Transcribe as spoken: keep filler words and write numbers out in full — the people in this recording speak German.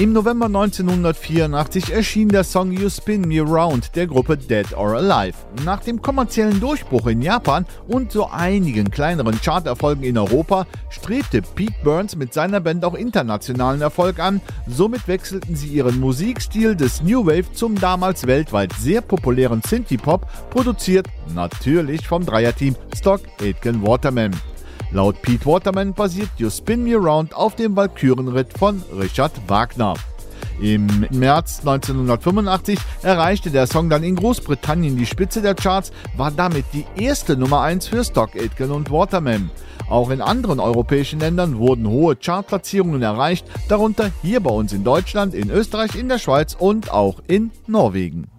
Im November neunzehnhundertvierundachtzig erschien der Song You Spin Me Round der Gruppe Dead or Alive. Nach dem kommerziellen Durchbruch in Japan und so einigen kleineren Charterfolgen in Europa strebte Pete Burns mit seiner Band auch internationalen Erfolg an. Somit wechselten sie ihren Musikstil des New Wave zum damals weltweit sehr populären Synthie-Pop, produziert natürlich vom Dreierteam Stock Aitken Waterman. Laut Pete Waterman basiert You Spin Me Round auf dem Walkürenritt von Richard Wagner. Im März neunzehnhundertfünfundachtzig erreichte der Song dann in Großbritannien die Spitze der Charts, war damit die erste Nummer eins für Stock Aitken und Waterman. Auch in anderen europäischen Ländern wurden hohe Chartplatzierungen erreicht, darunter hier bei uns in Deutschland, in Österreich, in der Schweiz und auch in Norwegen.